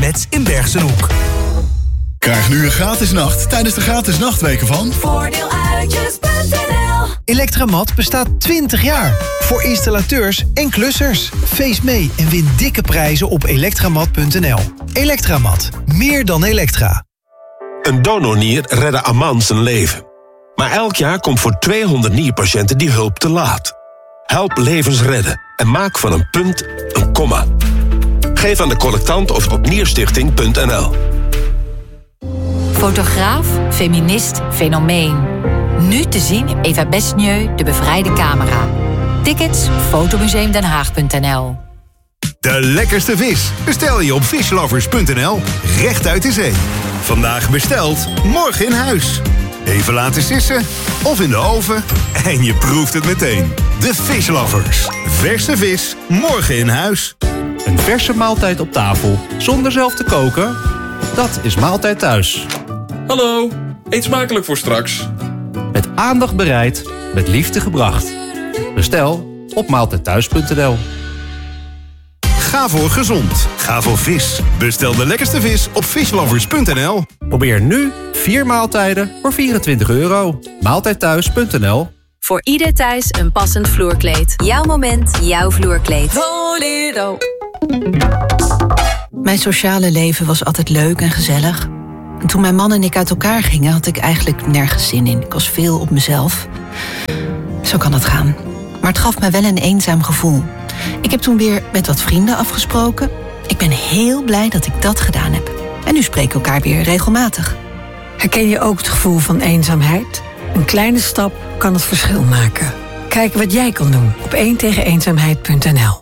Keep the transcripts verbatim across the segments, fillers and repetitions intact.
outlets in Bergsenhoek. Krijg nu een gratis nacht tijdens de gratis nachtweken van Voordeeluitjes punt n l. Electramat bestaat twintig jaar. Voor installateurs en klussers. Feest mee en win dikke prijzen op elektramat punt n l. Electramat. Meer dan elektra. Een donornier redde Aman zijn leven. Maar elk jaar komt voor tweehonderd nierpatiënten die hulp te laat. Help levens redden en maak van een punt een komma. Geef aan de collectant of op nierstichting punt n l. Fotograaf, feminist, fenomeen. Nu te zien in Eva Besnieu, De Bevrijde Camera. Tickets, fotomuseumdenhaag punt n l. De lekkerste vis bestel je op fishlovers punt n l. Recht uit de zee. Vandaag besteld, morgen in huis. Even laten sissen of in de oven en je proeft het meteen. De Fishlovers. Verse vis, morgen in huis. Een verse maaltijd op tafel, zonder zelf te koken? Dat is Maaltijd Thuis. Hallo, eet smakelijk voor straks. Met aandacht bereid, met liefde gebracht. Bestel op maaltijd thuis punt n l. Ga voor gezond. Ga voor vis. Bestel de lekkerste vis op fishlovers punt n l. Probeer nu vier maaltijden voor vierentwintig euro. maaltijd thuis punt n l. Voor ieder thuis een passend vloerkleed. Jouw moment, jouw vloerkleed. Volero. Mijn sociale leven was altijd leuk en gezellig. En toen mijn man en ik uit elkaar gingen, had ik eigenlijk nergens zin in. Ik was veel op mezelf. Zo kan het gaan. Maar het gaf me wel een eenzaam gevoel. Ik heb toen weer met wat vrienden afgesproken. Ik ben heel blij dat ik dat gedaan heb. En nu spreken we elkaar weer regelmatig. Herken je ook het gevoel van eenzaamheid? Een kleine stap kan het verschil maken. Kijk wat jij kan doen op één tegen eenzaamheid punt n l.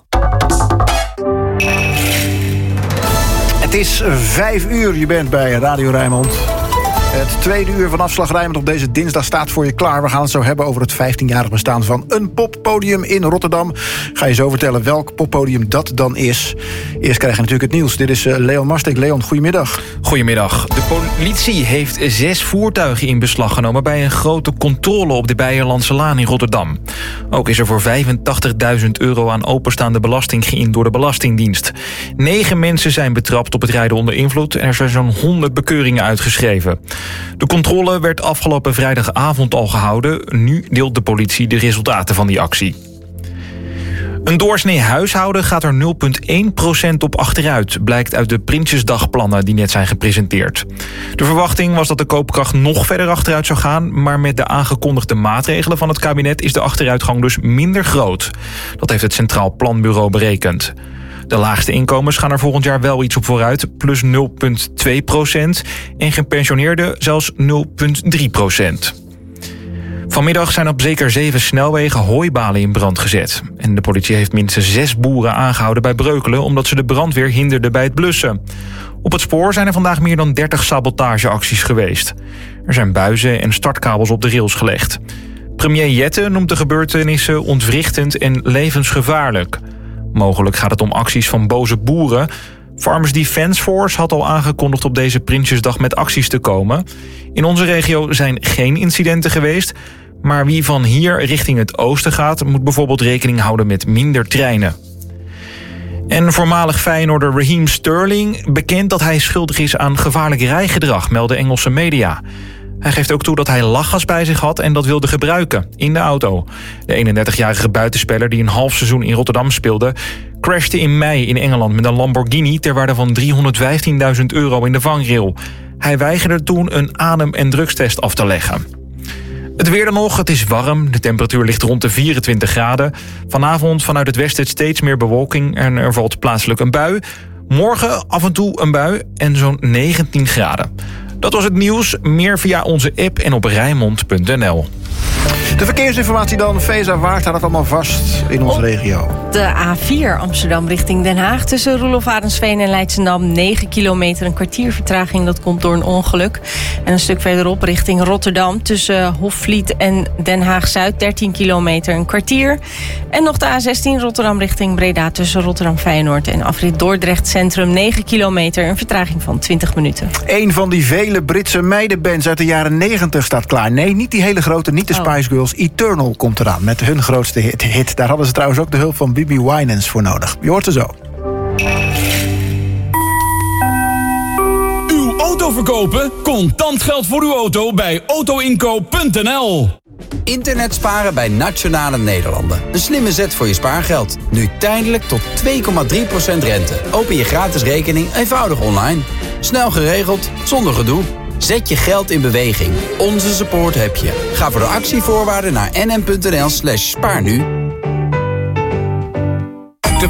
Het is vijf uur, je bent bij Radio Rijnmond. Het tweede uur van Afslag Rijnmond op deze dinsdag staat voor je klaar. We gaan het zo hebben over het vijftienjarig bestaan van een poppodium in Rotterdam. Ga je zo vertellen welk poppodium dat dan is. Eerst krijg je natuurlijk het nieuws. Dit is Leon Marstek. Leon, goedemiddag. Goedemiddag. De politie heeft zes voertuigen in beslag genomen bij een grote controle op de Beierlandse Laan in Rotterdam. Ook is er voor vijfentachtigduizend euro aan openstaande belasting geïnd door de Belastingdienst. Negen mensen zijn betrapt op het rijden onder invloed en er zijn zo'n honderd bekeuringen uitgeschreven. De controle werd afgelopen vrijdagavond al gehouden. Nu deelt de politie de resultaten van die actie. Een doorsnee huishouden gaat er nul komma één procent op achteruit, blijkt uit de Prinsjesdagplannen die net zijn gepresenteerd. De verwachting was dat de koopkracht nog verder achteruit zou gaan, maar met de aangekondigde maatregelen van het kabinet is de achteruitgang dus minder groot. Dat heeft het Centraal Planbureau berekend. De laagste inkomens gaan er volgend jaar wel iets op vooruit, plus nul komma twee procent. En gepensioneerden zelfs nul komma drie procent. Vanmiddag zijn op zeker zeven snelwegen hooibalen in brand gezet. En de politie heeft minstens zes boeren aangehouden bij Breukelen, omdat ze de brandweer hinderden bij het blussen. Op het spoor zijn er vandaag meer dan dertig sabotageacties geweest. Er zijn buizen en startkabels op de rails gelegd. Premier Jette noemt de gebeurtenissen ontwrichtend en levensgevaarlijk. Mogelijk gaat het om acties van boze boeren. Farmers Defence Force had al aangekondigd op deze Prinsjesdag met acties te komen. In onze regio zijn geen incidenten geweest. Maar wie van hier richting het oosten gaat, moet bijvoorbeeld rekening houden met minder treinen. En voormalig Feyenoorder Raheem Sterling bekent dat hij schuldig is aan gevaarlijk rijgedrag, melden Engelse media. Hij geeft ook toe dat hij lachgas bij zich had en dat wilde gebruiken in de auto. De eenendertigjarige buitenspeler die een half seizoen in Rotterdam speelde, crashte in mei in Engeland met een Lamborghini ter waarde van driehonderdvijftienduizend euro in de vangrail. Hij weigerde toen een adem- en drugstest af te leggen. Het weer dan nog, het is warm. De temperatuur ligt rond de vierentwintig graden. Vanavond vanuit het westen steeds meer bewolking en er valt plaatselijk een bui. Morgen af en toe een bui en zo'n negentien graden. Dat was het nieuws. Meer via onze app en op rijnmond punt n l. De verkeersinformatie dan. Feza, waar staat het allemaal vast in onze Op regio? De A vier Amsterdam richting Den Haag. Tussen Roelof Arendsveen en Leidschendam negen kilometer. Een kwartier vertraging, dat komt door een ongeluk. En een stuk verderop richting Rotterdam. Tussen Hofvliet en Den Haag-Zuid dertien kilometer, een kwartier. En nog de A zestien Rotterdam richting Breda. Tussen Rotterdam-Feyenoord en afrit Dordrecht Centrum negen kilometer. Een vertraging van twintig minuten. Een van die vele Britse meidenbands uit de jaren negentig staat klaar. Nee, niet die hele grote, niet de Oh. Spice Girls. Eternal komt eraan met hun grootste hit. hit. Daar hadden ze trouwens ook de hulp van Bibi Winans voor nodig. Je hoort ze zo. auto verkopen? Contant geld voor uw auto bij autoinkoop punt n l. Internet sparen bij Nationale Nederlanden. Een slimme zet voor je spaargeld. Nu tijdelijk tot twee komma drie procent rente. Open je gratis rekening eenvoudig online. Snel geregeld, zonder gedoe. Zet je geld in beweging. Onze support heb je. Ga voor de actievoorwaarden naar nm.nl slash spaar nu.